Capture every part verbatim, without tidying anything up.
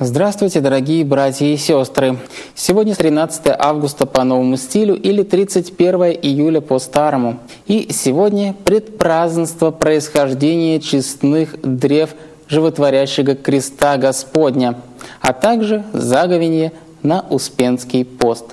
Здравствуйте, дорогие братья и сестры! Сегодня тринадцатое августа по новому стилю или тридцать первое июля по старому. И сегодня предпразднество происхождения честных древ животворящего креста Господня, а также заговение на Успенский пост.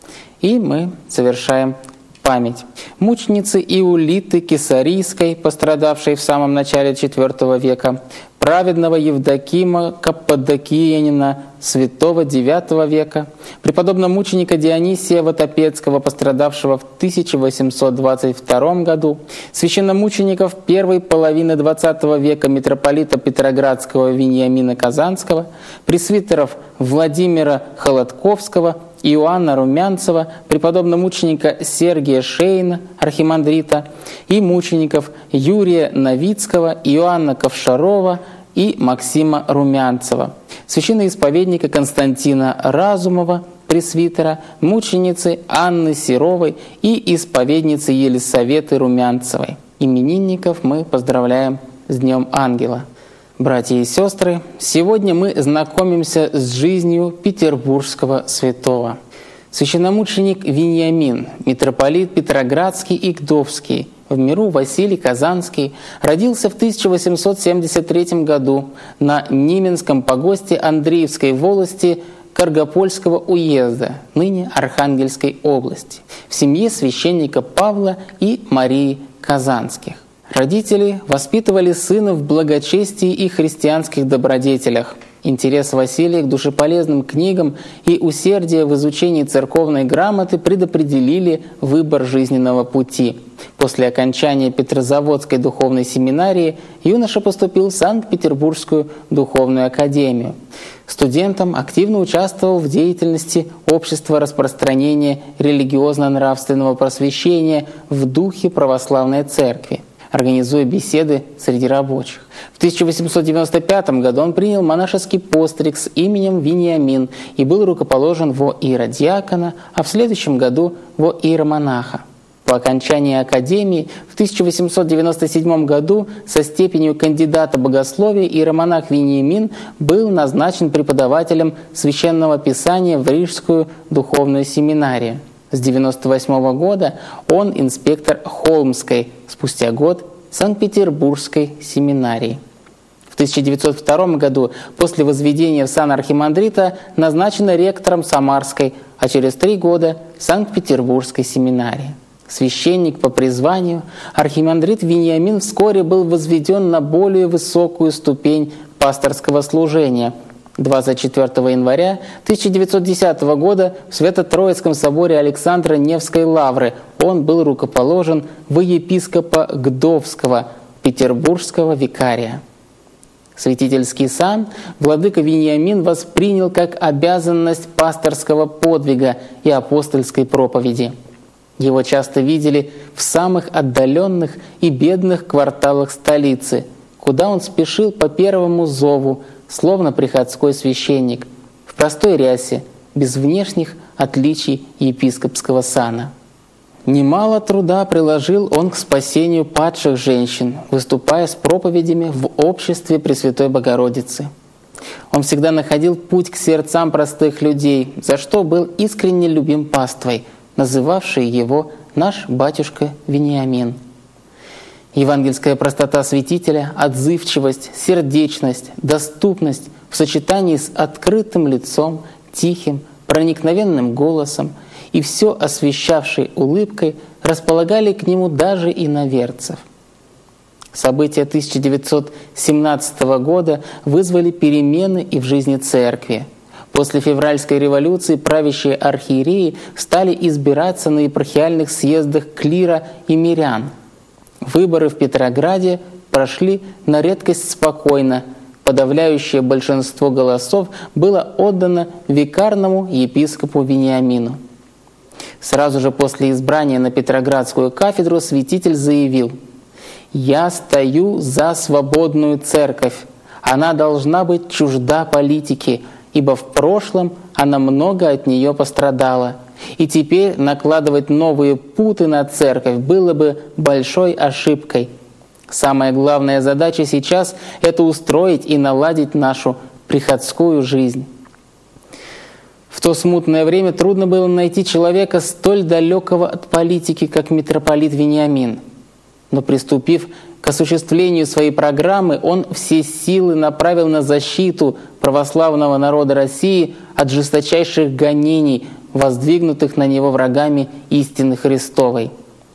И мы совершаем память мученицы Иулиты Кесарийской, пострадавшей в самом начале четвёртого века, праведного Евдокима Каппадокиянина, святого девятого века, преподобного мученика Дионисия Ватопецкого, пострадавшего в тысяча восемьсот двадцать втором году, священномучеников первой половины двадцатого века митрополита Петроградского Вениамина Казанского, пресвитеров Владимира Холодковского, Иоанна Румянцева, преподобного мученика Сергия Шейна, архимандрита, и мучеников Юрия Новицкого, Иоанна Ковшарова и Максима Румянцева, священноисповедника Константина Разумова, пресвитера, мученицы Анны Серовой и исповедницы Елисаветы Румянцевой. Именинников мы поздравляем с Днем Ангела. Братья и сестры, сегодня мы знакомимся с жизнью петербургского святого. Священномученик Вениамин, митрополит Петроградский и Гдовский, в миру Василий Казанский, родился в тысяча восемьсот семьдесят третьем году на Нименском погосте Андреевской волости Каргопольского уезда, ныне Архангельской области, в семье священника Павла и Марии Казанских. Родители воспитывали сына в благочестии и христианских добродетелях. Интерес Василия к душеполезным книгам и усердие в изучении церковной грамоты предопределили выбор жизненного пути. После окончания Петрозаводской духовной семинарии юноша поступил в Санкт-Петербургскую духовную академию. Студентом активно участвовал в деятельности Общества распространения религиозно-нравственного просвещения в духе православной церкви, организуя беседы среди рабочих. В тысяча восемьсот девяносто пятом году он принял монашеский постриг с именем Вениамин и был рукоположен во иеродиакона, а в следующем году во иеромонаха. По окончании академии в тысяча восемьсот девяносто седьмом году со степенью кандидата богословия иеромонах Вениамин был назначен преподавателем священного писания в Рижскую духовную семинарию. С девяносто восьмого года он инспектор Холмской, спустя год Санкт-Петербургской семинарии. В тысяча девятьсот втором году после возведения в сан архимандрита назначен ректором Самарской, а через три года Санкт-Петербургской семинарии. Священник по призванию, архимандрит Вениамин вскоре был возведен на более высокую ступень пасторского служения. двадцать четвёртого января тысяча девятьсот десятого года в Свято-Троицком соборе Александра Невской лавры он был рукоположен во епископа Гдовского, петербургского викария. Святительский сан владыка Вениамин воспринял как обязанность пасторского подвига и апостольской проповеди. Его часто видели в самых отдаленных и бедных кварталах столицы, куда он спешил по первому зову, словно приходской священник, в простой рясе, без внешних отличий епископского сана. Немало труда приложил он к спасению падших женщин, выступая с проповедями в обществе Пресвятой Богородицы. Он всегда находил путь к сердцам простых людей, за что был искренне любим паствой, называвшей его «наш батюшка Вениамин». Евангельская простота святителя, отзывчивость, сердечность, доступность в сочетании с открытым лицом, тихим, проникновенным голосом и все освещавшей улыбкой располагали к нему даже иноверцев. События тысяча девятьсот семнадцатого года вызвали перемены и в жизни церкви. После февральской революции правящие архиереи стали избираться на епархиальных съездах клира и мирян. Выборы в Петрограде прошли на редкость спокойно. Подавляющее большинство голосов было отдано викарному епископу Вениамину. Сразу же после избрания на Петроградскую кафедру святитель заявил: «Я стою за свободную церковь. Она должна быть чужда политики, ибо в прошлом она много от нее пострадала. И теперь накладывать новые путы на церковь было бы большой ошибкой. Самая главная задача сейчас — это устроить и наладить нашу приходскую жизнь. В то смутное время трудно было найти человека столь далекого от политики, как митрополит Вениамин. Но приступив к осуществлению своей программы, он все силы направил на защиту православного народа России от жесточайших гонений, воздвигнутых на него врагами истины Христовой.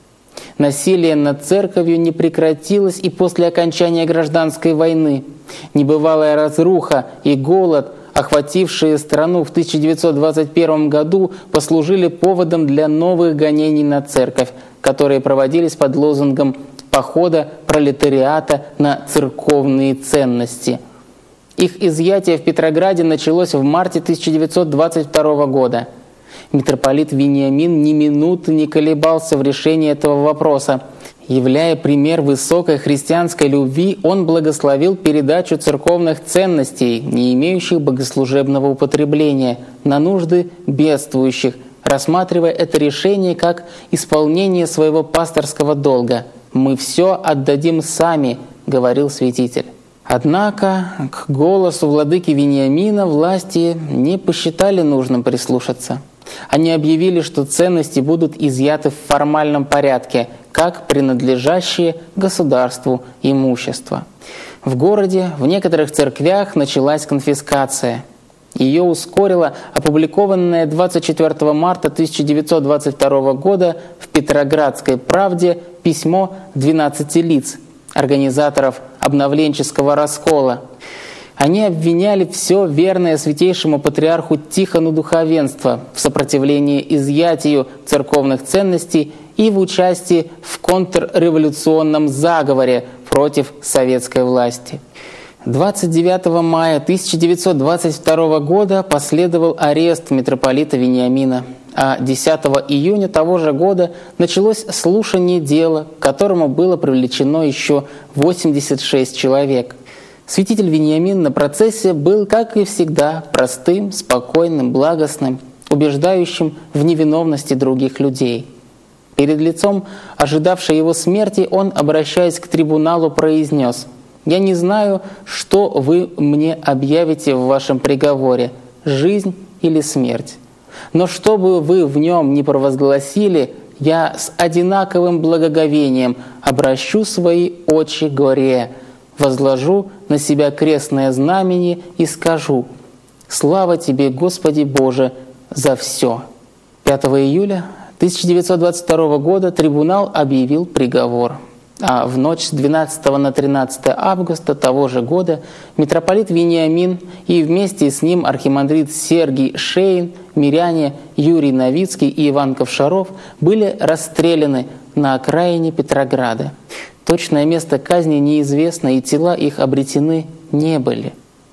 Насилие над церковью не прекратилось и после окончания гражданской войны. Небывалая разруха и голод, охватившие страну в тысяча девятьсот двадцать первом году, послужили поводом для новых гонений на церковь, которые проводились под лозунгом похода пролетариата на церковные ценности. Их изъятие в Петрограде началось в марте тысяча девятьсот двадцать второго года. Митрополит Вениамин ни минуты не колебался в решении этого вопроса. Являя пример высокой христианской любви, он благословил передачу церковных ценностей, не имеющих богослужебного употребления, на нужды бедствующих, рассматривая это решение как исполнение своего пасторского долга. «Мы все отдадим сами», — говорил святитель. Однако к голосу владыки Вениамина власти не посчитали нужным прислушаться. Они объявили, что ценности будут изъяты в формальном порядке, как принадлежащие государству имущество. В городе в некоторых церквях началась конфискация. Ее ускорило опубликованное двадцать четвёртого марта тысяча девятьсот двадцать второго года в Петроградской правде письмо двенадцати лиц, организаторов обновленческого раскола. Они обвиняли все верное святейшему патриарху Тихону духовенство в сопротивлении изъятию церковных ценностей и в участии в контрреволюционном заговоре против советской власти. двадцать девятого мая тысяча девятьсот двадцать второго года последовал арест митрополита Вениамина, а десятого июня того же года началось слушание дела, к которому было привлечено еще восемьдесят шесть человек. Святитель Вениамин на процессе был, как и всегда, простым, спокойным, благостным, убеждающим в невиновности других людей. Перед лицом ожидавшей его смерти он, обращаясь к трибуналу, произнес: «Я не знаю, что вы мне объявите в вашем приговоре, жизнь или смерть. Но что бы вы в нем ни провозгласили, я с одинаковым благоговением обращу свои очи к горе, возложу на себя крестное знамение и скажу: слава Тебе, Господи Боже, за все». пятого июля тысяча девятьсот двадцать второго года трибунал объявил приговор. А в ночь с двенадцатого на тринадцатое августа того же года митрополит Вениамин и вместе с ним архимандрит Сергий Шейн, миряне Юрий Новицкий и Иван Ковшаров были расстреляны на окраине Петрограда. Точное место казни неизвестно, и тела их обретены не были.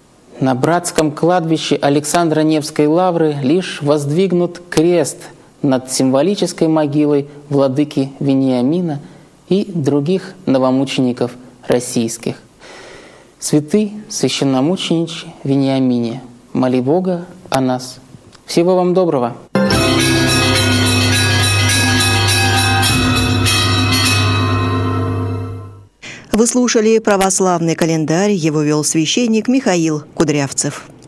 На братском кладбище Александра Невской лавры лишь воздвигнут крест над символической могилой владыки Вениамина и других новомучеников российских. Святый священномучениче Вениамине, моли Бога о нас. Всего вам доброго! Вы слушали православный календарь, его вел священник Михаил Кудрявцев.